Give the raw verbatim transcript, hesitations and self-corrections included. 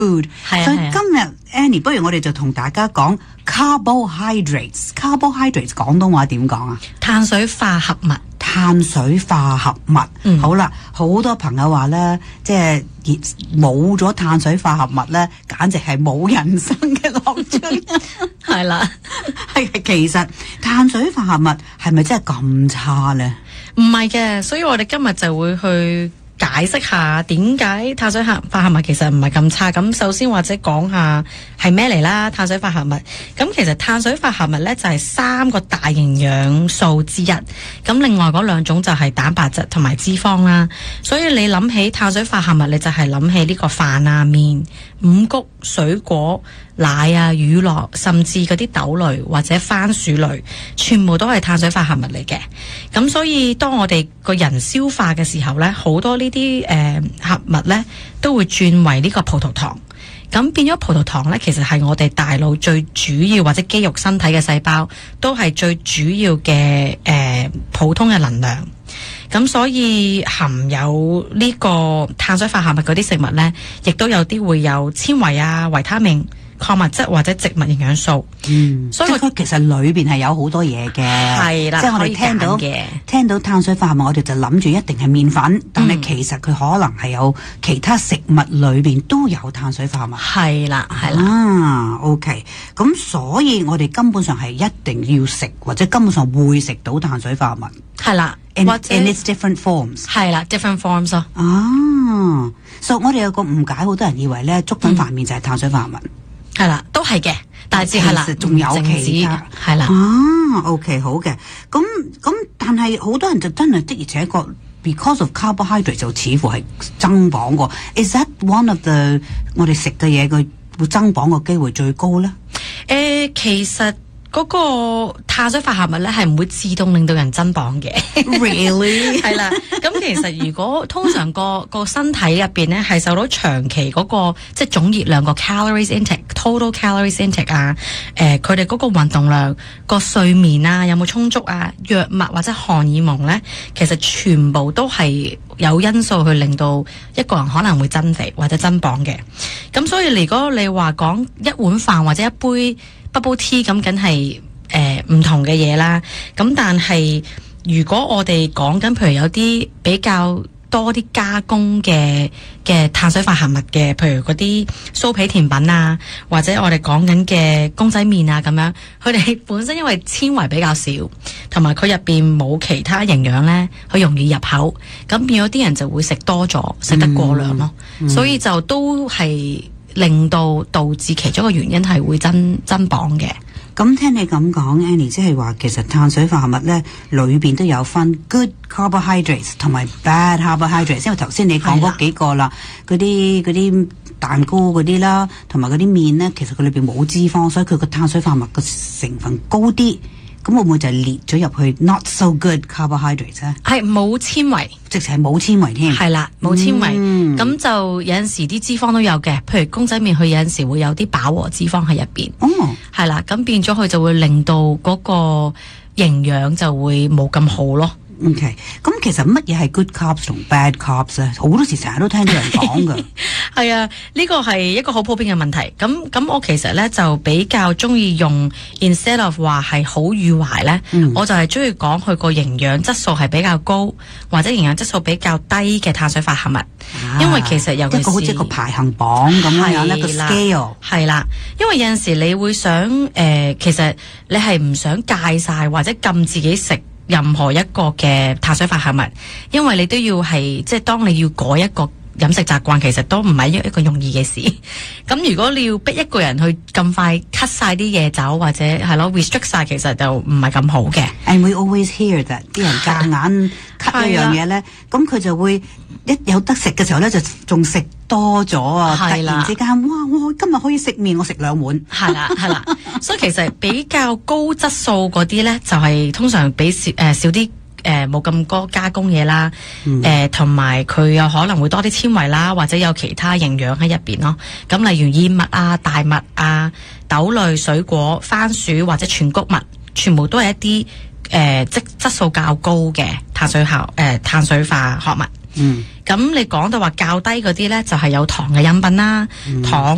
food。 係啊， 所以今日 Annie，不如我哋就同大家講 carbohydrates。carbohydrates 廣東話點講啊？ 碳水化合物。 碳水化合物。 嗯、 好啦，好多朋友話咧，即係冇咗碳水化合物咧，簡直係冇人生嘅樂趣。 係啦， 係其實碳水化合物係咪真係咁差咧？ 唔係嘅，所以我哋今日就會去解釋下點解碳水化合物其實唔係咁差。咁首先或者講下係咩嚟啦？碳水化合物，咁其實碳水化合物咧就係三個大營養素之一。咁另外嗰兩種就係蛋白質同埋脂肪啦。所以你諗起碳水化合物，你就係諗起呢個飯啊、麵、五穀、水果、奶啊、乳酪，甚至嗰啲豆類或者番薯類，全部都係碳水化合物嚟嘅。咁所以當我哋個人消化嘅時候咧，好多呢啲誒合物咧都會轉為呢個葡萄糖。咁變咗葡萄糖咧，其實係我哋大腦最主要或者肌肉身體嘅細胞，都係最主要嘅誒、呃、普通嘅能量。咁所以含有呢個碳水化合物嗰啲食物咧，亦都有啲會有纖維啊、維他命、礦物質或者植物營養素。 嗯，所以佢其實裏邊係有好多嘢嘅。 係啦， 即係我哋聽到聽到碳水化合物，我哋就諗住一定係麵粉，但係其實佢可能係有其他食物裏邊都有碳水化合物。 係啦，係啦。 啊 ，OK， 咁所以我哋根本上係一定要食，或者根本上會食到碳水化合物。 係啦 ，in in its different forms。 係啦 ，different forms 咯。 啊，所以我哋有個誤解，好多人以為咧粥粉飯麵就係碳水化合物。 係啦，都係嘅，但係係啦， 仲有其他係啦。 啊 ，OK， 好嘅，咁咁，但係好多人就真係的而且確 ，because of carbohydrate 就似乎係增磅過。Is that one of the 我哋食嘅嘢嘅會增磅嘅機會最高咧？ 誒、呃，其實嗰個碳水化合物咧係唔會自動令到人增磅嘅。 Really？ 係啦，咁其實如果通常個個身體入邊咧係受到長期嗰、那個即係總熱量個 calories intake、total calories intake 啊，誒佢哋嗰個運動量、個睡眠啊有冇充足啊、藥物或者荷爾蒙咧，其實全部都係有因素去令到一個人可能會增肥或者增磅嘅。咁所以如果你話講一碗飯或者一杯 bubble tea 咁，梗係誒唔同嘅嘢啦。咁但係如果我哋講緊，譬如有啲比較多啲加工嘅嘅碳水化合物嘅，譬如嗰啲酥皮甜品啊，或者我哋講緊嘅公仔麵啊咁樣，佢哋本身因為纖維比較少，同埋佢入邊冇其他營養咧，佢容易入口，咁變咗啲人就會食多咗，食得過量咯。嗯嗯、所以就都係令到導致其中一個原因係會增增磅嘅。 咁聽你咁講 Annie， 即係話其實碳水化合物咧裏邊都有分 good carbohydrates 同埋 bad carbohydrates， 因為頭先你講嗰幾個啦，嗰啲嗰啲蛋糕嗰啲啦，同埋嗰啲麵咧，其實佢裏邊冇脂肪，所以佢個碳水化合物嘅成分高啲。咁會唔會就列咗入去 not so good carbohydrates 咧？ 係冇纖維， 直情係冇纖維添。 係啦，冇纖維。咁、嗯、就有陣時啲脂肪都有嘅，譬如公仔麵，佢有陣時會有啲飽和脂肪喺入邊。 哦， 係啦，咁變咗佢就會令到嗰個營養就會冇咁好咯。 OK，咁其實乜嘢係 good carbs 同 bad carbs 咧？好多時成日都聽到人講噶。 係啊，呢個係一個好普遍嘅問題。咁咁，我其實咧就比較中意用 instead of 話係好與壞咧，嗯、我就係中意講佢個營養質素係比較高，或者營養質素比較低嘅碳水化合物。啊、因為其實尤其是一個好似一個排行榜咁樣一個 scale。係啦，因為有陣時你會想誒、呃，其實你係唔想戒晒或者禁自己食任何一個嘅碳水化合物，因為你都要係即係當你要改一個飲食習慣，其實都唔係一一個容易嘅事。咁如果你要逼一個人去咁快 cut 晒啲嘢走，或者係咯 restrict 晒，其實就唔係咁好嘅。 And we always hear that 啲人夾硬 cut 一樣嘢咧，咁佢就會一有得食嘅時候咧，就仲食多咗啊！突然之間，哇！我今日可以食麵，我食兩碗。係啦，係啦。所以其實比較高質素嗰啲咧，就係、是、通常比少誒、呃、少啲誒冇咁多加工嘢啦。誒同埋佢有可能會多啲纖維啦，或者有其他營養喺入邊咯。咁例如燕麥啊、大麥啊、豆類、水果、番薯或者全穀物，全部都係一啲誒質質素較高嘅碳水化誒、呃、碳水化合物。嗯，咁你講到話較低嗰啲咧，就係、是、有糖嘅飲品啦，嗯、糖。